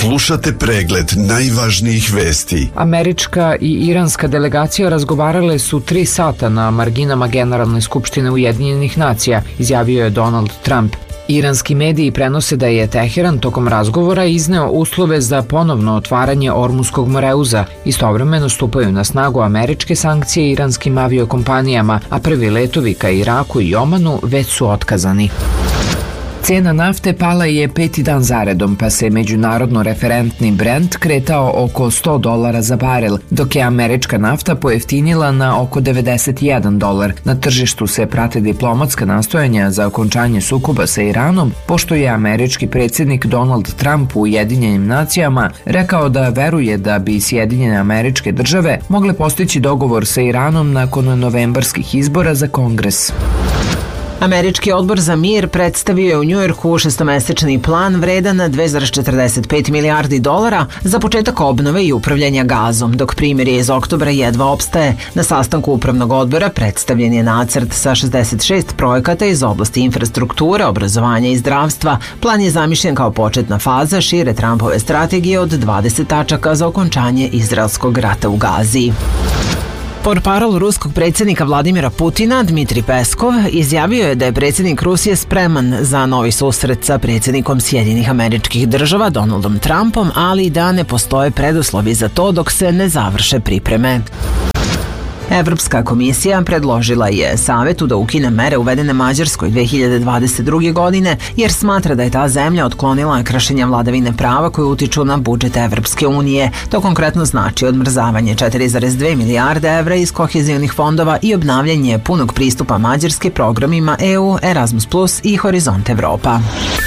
Slušate pregled najvažnijih vesti. Američka i iranska delegacija razgovarale su 3 sata na marginama Generalne skupštine Ujedinjenih nacija, izjavio je Donald Trump. Iranski mediji prenose da je Teheran tokom razgovora izneo uslove za ponovno otvaranje Ormuskog moreuza. Istovremeno stupaju na snagu američke sankcije iranskim aviokompanijama, a prvi letovi ka Iraku i Omanu već su otkazani. Cena nafte pala je 5. dan zaredom, pa se međunarodno referentni Brent kretao oko $100 za barel, dok je američka nafta pojeftinila na oko $91. Na tržištu se prate diplomatska nastojanja za okončanje sukoba sa Iranom, pošto je američki predsjednik Donald Trump u Ujedinjenim nacijama rekao da veruje da bi Sjedinjene Američke Države mogle postići dogovor sa Iranom nakon novembarskih izbora za Kongres. Američki odbor za mir predstavio je u Njujorku šestomesečni plan vredan $2,45 milijardi za početak obnove i upravljanja gazom, dok primirje iz oktobra jedva opstaje. Na sastanku upravnog odbora predstavljen je nacrt sa 66 projekata iz oblasti infrastrukture, obrazovanja i zdravstva. Plan je zamišljen kao početna faza šire Trumpove strategije od 20 tačaka za okončanje izraelskog rata u Gazi. Portparol ruskog predsjednika Vladimira Putina, Dmitrij Peskov, izjavio je da je predsjednik Rusije spreman za novi susret sa predsjednikom Sjedinjenih Američkih Država Donaldom Trumpom, ali da ne postoje preduslovi za to dok se ne završe pripreme. Evropska komisija predložila je Savetu da ukine mere uvedene Mađarskoj 2022. godine, jer smatra da je ta zemlja otklonila kršenja vladavine prava koje utiču na budžet Evropske unije. To konkretno znači odmrzavanje 4,2 milijarde evra iz kohezionih fondova i obnavljanje punog pristupa Mađarske programima EU, Erasmus Plus i Horizont Evropa.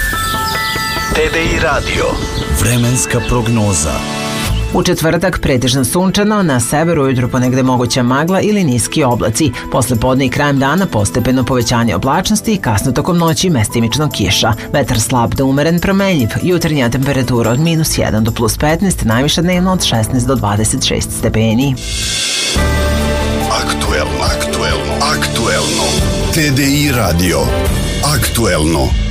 TDI Radio. Vremenska prognoza. U četvrtak pretežno sunčano, na severu ujutro ponegde moguća magla ili niski oblaci. Posle podne i krajem dana postepeno povećanje oblačnosti i kasno tokom noći mestimično kiša. Vetar slab do umeren promenljiv, jutarnja temperatura od -1 do +15, najviša dnevno od 16 do 26 stepeni. Aktuelno. TDI Radio. Aktuelno.